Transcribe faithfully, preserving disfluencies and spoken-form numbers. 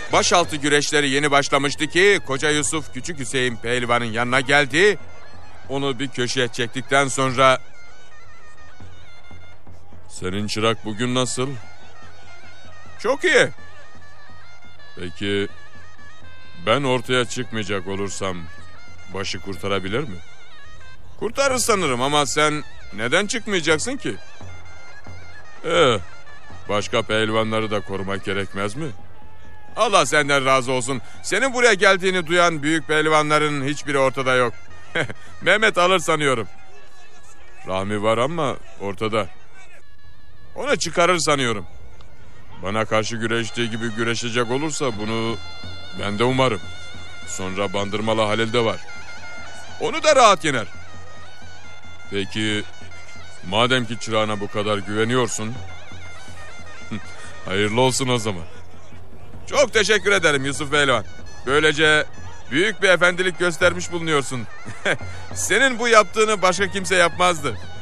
Başaltı güreşleri yeni başlamıştı ki Koca Yusuf Küçük Hüseyin Pehlivan'ın yanına geldi. Onu bir köşeye çektikten sonra... Senin çırak bugün nasıl? Çok iyi. Peki ben ortaya çıkmayacak olursam başı kurtarabilir mi? Kurtarır sanırım ama sen neden çıkmayacaksın ki? Eh, başka pehlivanları da korumak gerekmez mi? Allah senden razı olsun. Senin buraya geldiğini duyan büyük pehlivanların hiçbiri ortada yok. Mehmet alır sanıyorum. Rahmi var ama ortada. Onu çıkarır sanıyorum. Bana karşı güreştiği gibi güreşecek olursa bunu ben de umarım. Sonra Bandırmalı Halil de var. Onu da rahat yener. Peki madem ki çırağına bu kadar güveniyorsun, hayırlı olsun o zaman. Çok teşekkür ederim Yusuf Pehlivan. Böylece büyük bir efendilik göstermiş bulunuyorsun. Senin bu yaptığını başka kimse yapmazdı.